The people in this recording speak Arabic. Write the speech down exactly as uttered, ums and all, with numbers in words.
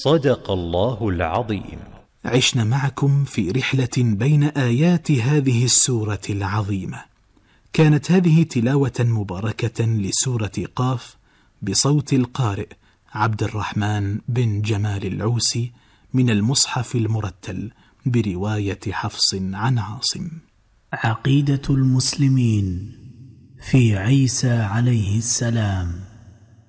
صدق الله العظيم. عشنا معكم في رحلة بين آيات هذه السورة العظيمة. كانت هذه تلاوة مباركة لسورة قاف بصوت القارئ عبد الرحمن بن جمال العوسي من المصحف المرتل برواية حفص عن عاصم. عقيدة المسلمين في عيسى عليه السلام.